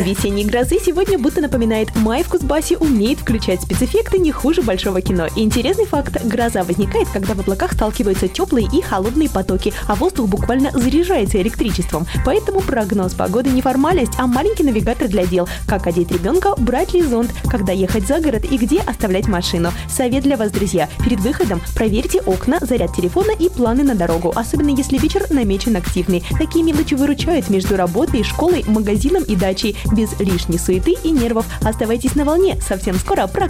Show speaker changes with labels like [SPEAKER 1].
[SPEAKER 1] Весенней грозы сегодня будто напоминает май в Кузбассе умеет включать спецэффекты не хуже большого кино. И интересный факт – гроза возникает, когда в облаках сталкиваются теплые и холодные потоки, а воздух буквально заряжается электричеством. Поэтому прогноз погоды не формальность, а маленький навигатор для дел. Как одеть ребенка, брать ли зонт, когда ехать за город и где оставлять машину. Совет для вас, друзья. Перед выходом проверьте окна, заряд телефона и планы на дорогу, особенно если вечер намечен активный. Такие мелочи выручают между работой, школой, магазином и дачей. Без лишней суеты и нервов. Оставайтесь на волне. Совсем скоро прогноз